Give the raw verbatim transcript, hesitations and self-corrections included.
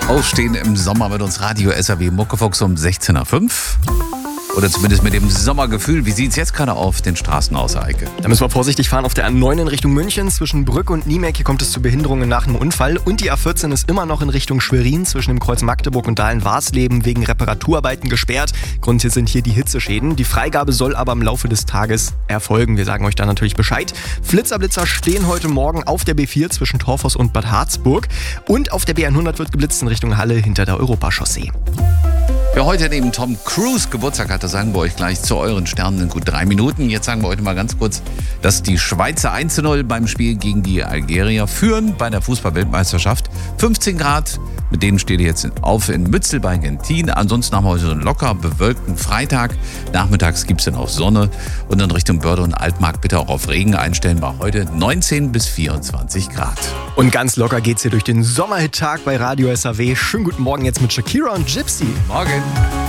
Aufstehen im Sommer mit uns Radio S R W Muckefuchs um sechzehn Uhr fünf. Oder zumindest mit dem Sommergefühl. Wie sieht es jetzt gerade auf den Straßen aus, Eike? Da müssen wir vorsichtig fahren auf der A neun in Richtung München. Zwischen Brück und Niemek hier kommt es zu Behinderungen nach einem Unfall. Und die A vierzehn ist immer noch in Richtung Schwerin zwischen dem Kreuz Magdeburg und Dahlen-Warsleben wegen Reparaturarbeiten gesperrt. Grund hier sind hier die Hitzeschäden. Die Freigabe soll aber im Laufe des Tages erfolgen. Wir sagen euch da natürlich Bescheid. Flitzer-Blitzer stehen heute Morgen auf der B vier zwischen Torfhaus und Bad Harzburg. Und auf der B hundert wird geblitzt in Richtung Halle hinter der Europachaussee. Wer heute neben Tom Cruise Geburtstag hat, das sagen wir euch gleich zu euren Sternen in gut drei Minuten. Jetzt sagen wir heute mal ganz kurz, dass die Schweizer eins zu null beim Spiel gegen die Algerier führen bei der Fußball-Weltmeisterschaft. fünfzehn Grad, mit denen steht ihr jetzt auf in Mützel bei Gentin. Ansonsten haben wir heute so einen locker bewölkten Freitag. Nachmittags gibt es dann auch Sonne und in Richtung Börde und Altmark bitte auch auf Regen einstellen. Bei heute neunzehn bis vierundzwanzig Grad. Und ganz locker geht's hier durch den Sommerhit-Tag bei Radio S R W. Schönen guten Morgen jetzt mit Shakira und Gypsy. Morgen.